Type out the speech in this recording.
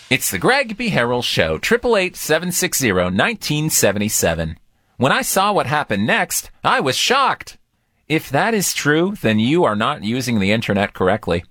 It's the Greg B. Harrell Show, 888-760-1977. When I saw what happened next, I was shocked. If that is true, then you are not using the internet correctly.